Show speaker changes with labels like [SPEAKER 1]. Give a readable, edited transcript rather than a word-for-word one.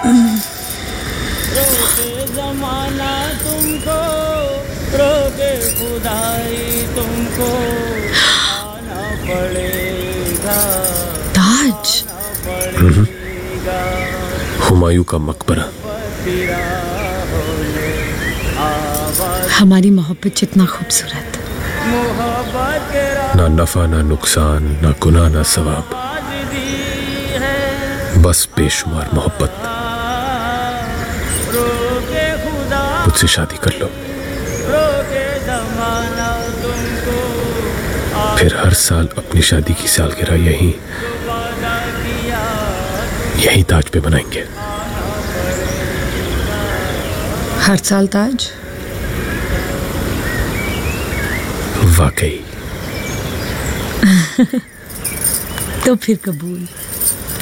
[SPEAKER 1] रोके जमाना तुमको, रोके खुदाई तुमको, आना पड़ेगा,
[SPEAKER 2] ताज।
[SPEAKER 3] हुमायूं का मकबरा।
[SPEAKER 2] हमारी मोहब्बत जितना खूबसूरत,
[SPEAKER 3] ना नफा ना नुकसान, ना गुनाह ना सवाब, बस बेशुमार मोहब्बत। मुझसे शादी कर लो, फिर हर साल अपनी शादी की सालगिरह यही ताज पे मनाएंगे।
[SPEAKER 2] हर साल ताज?
[SPEAKER 3] वाकई।
[SPEAKER 2] तो फिर कबूल।